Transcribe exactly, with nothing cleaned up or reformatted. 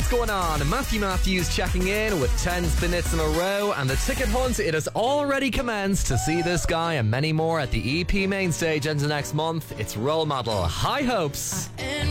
what's going on? Matthew Matthews checking in with ten spin-hits in a row, and the ticket hunt, it has already commenced to see this guy and many more at the E P main stage ends next month. It's Role Model, High Hopes.